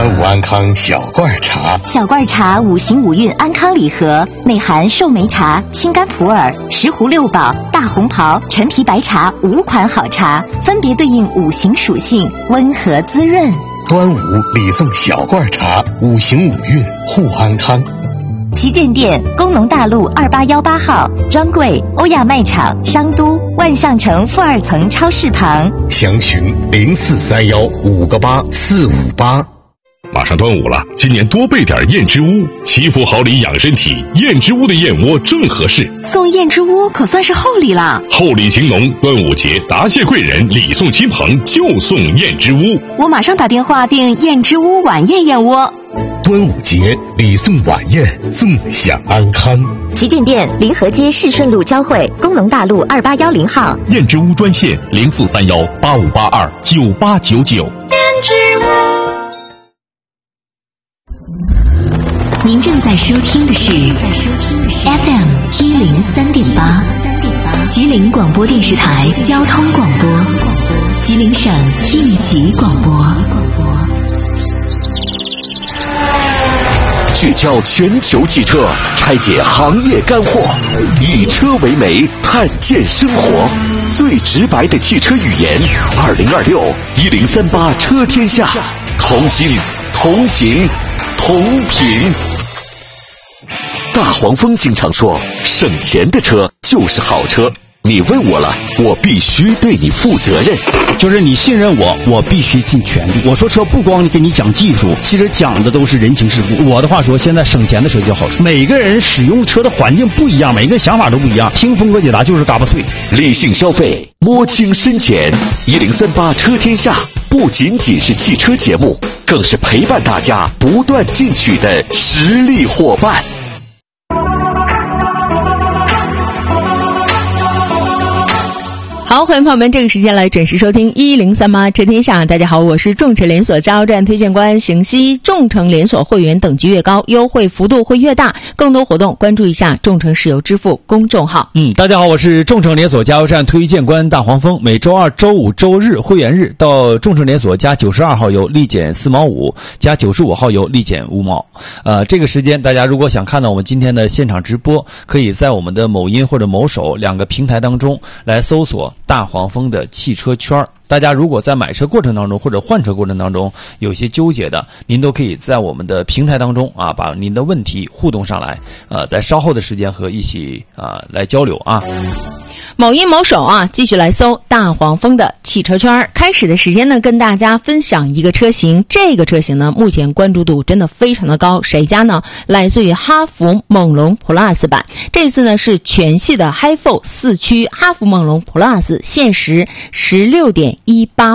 陆安康小罐茶。 小罐茶5行5运安康礼盒，内含寿眉茶、青柑普洱、石斛六宝、大红袍、陈皮白茶5款好茶，分别对应5行属性，温和滋润。 端午礼送小罐茶，5行5运护安康。 旗舰店：工农大路2818号，专柜：欧亚卖场商都万象城负2层超市旁。 详询0431588458。 马上端午了，今年多备点燕之屋，祈福好礼养身体。燕之屋的燕窝正合适， 送燕之屋可算是厚礼了。 厚礼情浓，端午节答谢贵人，礼送亲朋，就送燕之屋。 我马上打电话订燕之屋晚宴燕窝。 端午节礼送晚宴，纵享安康。 旗舰店：临河街市顺路交汇，工农大路2810号。 燕之屋专线043185829899。燕之屋。 您正在收听的是 FM 103.8，吉林广播电视台交通广播，吉林省一级广播。 聚焦全球汽车，拆解行业干货，以车为媒，探见生活，最直白的汽车语言。20261038车天下，同心同行同频。大黄蜂经常说，省钱的车就是好车。你问我了，我必须对你负责任。 就是你信任我，我必须尽全力。我说车不光给你讲技术，其实讲的都是人情世故。我的话说，现在省钱的车就好车。每个人使用车的环境不一样，每个人想法都不一样。听峰哥解答就是嘎巴脆， 理性消费，摸清深浅。1038车天下不仅仅是汽车节目，更是陪伴大家不断进取的实力伙伴。 好，欢迎朋友们这个时间来准时收听1038车天下。大家好，我是众诚连锁加油站推荐官邢西。众诚连锁会员等级越高，优惠幅度会越大。更多活动关注一下众诚石油支付公众号。 大家好，我是众诚连锁加油站推荐官大黄蜂。每周二、周五、周日会员日到众诚连锁加92号油立减4毛5，加95号油立减5毛。这个时间大家如果想看到我们今天的现场直播，可以在我们的某音或者某手2个平台当中来搜索大黄蜂的汽车圈。大家如果在买车过程当中或者换车过程当中有些纠结的，您都可以在我们的平台当中把您的问题互动上来，在稍后的时间和一起来交流啊。 某音某手继续来搜大黄蜂的汽车圈。开始的时间呢，跟大家分享一个车型。这个车型呢，目前关注度真的非常的高。谁家呢？来自于哈弗猛龙 Plus 版。这次呢是全系的 HiFo 4驱哈弗猛龙 Plus，限时16.18